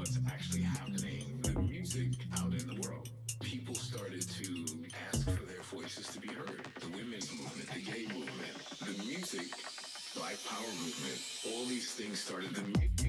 what's actually happening, the music out in the world. People started to ask for their voices to be heard. The women's movement, the gay movement, the music, Black Power movement, all these things started. The